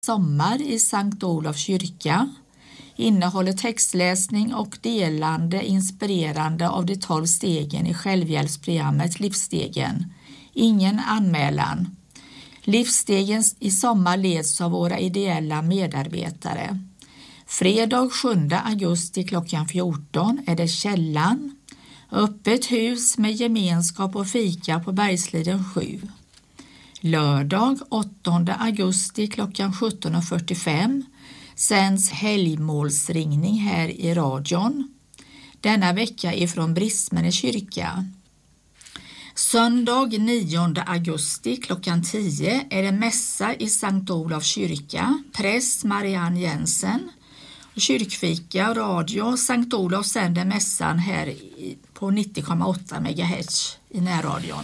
Sommar i Sankt Olofs kyrka innehåller textläsning och delande inspirerande av de 12 stegen i självhjälpsprogrammet Livsstegen. Ingen anmälan. Livsstegen i sommar leds av våra ideella medarbetare. Fredag 7 augusti klockan 14 är det Källan. Öppet hus med gemenskap och fika på Bergsliden 7. Lördag 8 augusti klockan 17.45 sänds helgmålsringning här i radion. Denna vecka ifrån Brismene kyrka. Söndag 9 augusti klockan 10 är det mässa i Sankt Olofs kyrka. Präst Marianne Jensen. Kyrkfika, radio, Sankt Olof sänder mässan här på 90,8 MHz i närradion.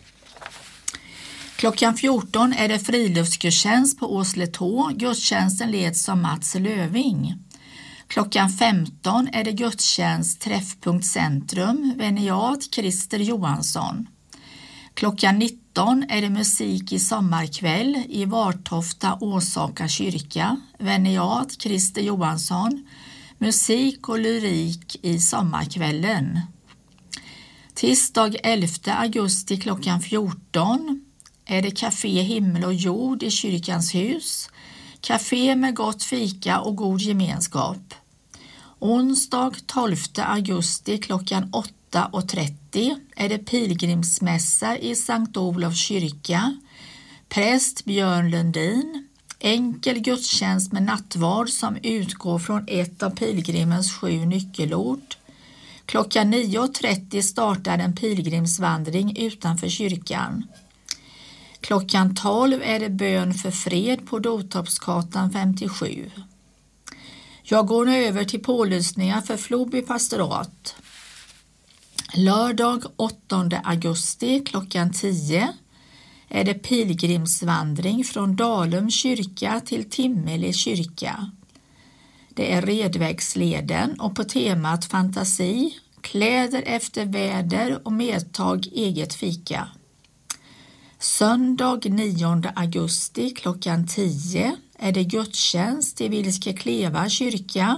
Klockan 14 är det friluftsgudstjänst på Åsletå. Gudstjänsten leds av Mats Löving. Klockan 15 är det gudstjänst Träffpunkt Centrum, Veniat Christer Johansson. Klockan 19 är det musik i sommarkväll i Vartofta Åsaka kyrka, Veniat Christer Johansson, musik och lyrik i sommarkvällen. Tisdag 11 augusti klockan 14 är det Café Himmel och Jord i kyrkans hus. Café med gott fika och god gemenskap. Onsdag 12 augusti klockan 8.30 är det pilgrimsmässa i Sankt Olofs kyrka. Präst Björn Lundin. Enkel gudstjänst med nattvard som utgår från ett av pilgrimens 7 nyckelord. Klockan 9.30 startar en pilgrimsvandring utanför kyrkan. Klockan 12 är det bön för fred på Dotorpsgatan 57. Jag går nu över till pålysningar för Floby pastorat. Lördag 8 augusti klockan 10 är det pilgrimsvandring från Dalum kyrka till Timmele kyrka. Det är Redvägsleden och på temat fantasi, kläder efter väder och medtag eget fika. Söndag 9 augusti klockan 10 är det gudstjänst i Vilskekleva kyrka.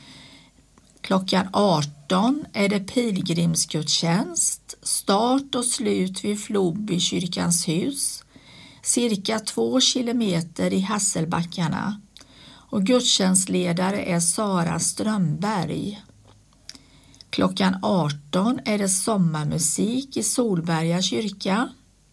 Klockan 18 är det pilgrimsgudstjänst, start och slut vid Floby kyrkans hus, cirka 2 kilometer i Hasselbackarna. Och gudstjänstledare är Sara Strömberg. Klockan 18 är det sommarmusik i Solberga kyrka.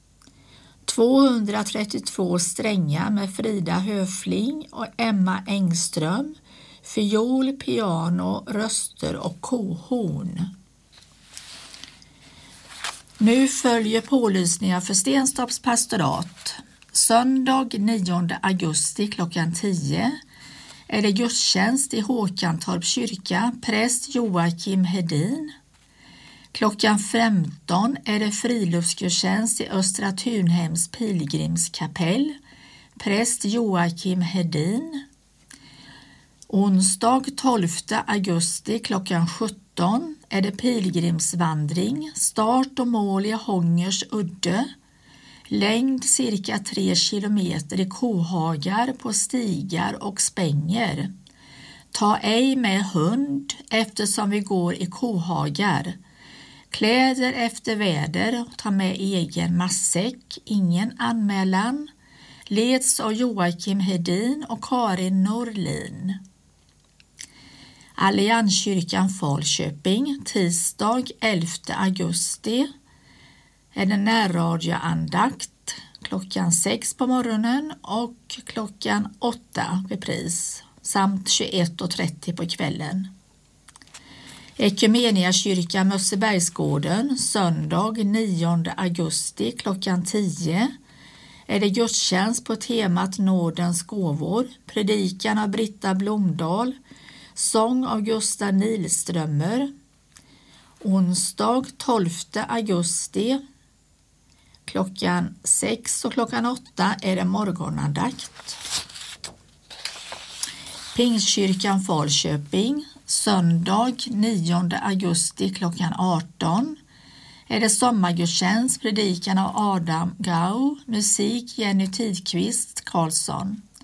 232 strängar med Frida Höfling och Emma Engström, fiol, piano, röster och kohorn. Nu följer pålysningar för Stenstorps pastorat. Söndag 9 augusti klockan 10 är det gudstjänst i Håkantorp kyrka, präst Joakim Hedin. Klockan 15 är det friluftsgudstjänst i Östra Tunhems pilgrimskapell, präst Joakim Hedin. Onsdag 12 augusti klockan 17 är det pilgrimsvandring, start och mål i Hångers udde, längd cirka 3 kilometer i kohagar på stigar och spänger. Ta ej med hund eftersom vi går i kohagar. Kläder efter väder, ta med egen matsäck, ingen anmälan. Leds av Joakim Hedin och Karin Norlin. Allianskyrkan Falköping, tisdag 11 augusti är det närradioandakt klockan 6 på morgonen och klockan 8 repris samt 21.30 på kvällen. Ekumeniakyrkan Mössebergsgården, söndag 9 augusti klockan 10 är det gudstjänst på temat Nådens gåvor, predikan av Britta Blomdahl, sång av Gustav Nilströmer. Onsdag 12 augusti klockan 6 och klockan 8 är det morgonandakt. Pingstkyrkan Falköping, söndag 9 augusti klockan 18 är det sommargudstjänst, predikan av Adam Gau, musik Jenny Tidqvist Karlsson.